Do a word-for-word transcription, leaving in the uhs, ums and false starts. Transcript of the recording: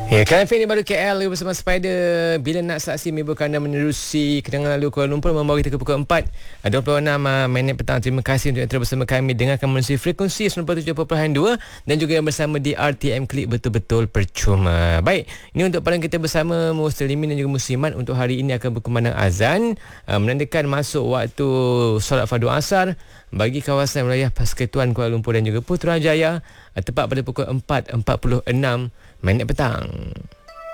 Ya, Kalian Fini baru K L bersama Spider. Bila nak saksi meliburkan anda menerusi kedengaran lalu Kuala Lumpur membawa kita ke pukul empat dua puluh enam minit petang. Terima kasih untuk yang terus bersama kami. Dengarkan menerusi frekuensi sembilan puluh tujuh perpuluhan dua dan juga yang bersama di R T M Klik betul-betul percuma. Baik, ini untuk pandangan kita bersama Muslimin dan juga Muslimat. Untuk hari ini akan berkumandang azan, uh, menandakan masuk waktu solat fardu asar bagi kawasan wilayah Persekutuan Kuala Lumpur dan juga Putrajaya, uh, tepat pada pukul empat empat puluh enam minit petang.